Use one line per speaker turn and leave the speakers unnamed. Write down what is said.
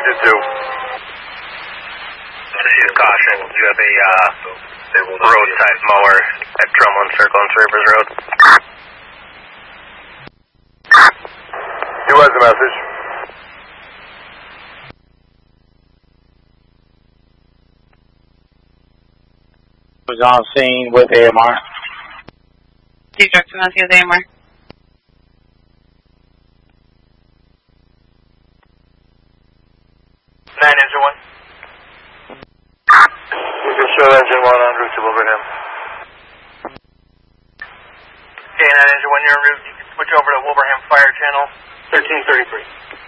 Engine 2.
Use caution. You have a roadside mower at Drumlin Circle and Surfers Road.
He was the message.
Was on scene with AMR.
Jackson, let's use AMR.
9 Engine 1.
You can show Engine 1 en route to Wilbraham.
Okay, 9 Engine 1, you're en route. You can switch over to Wilbraham Fire Channel 1333.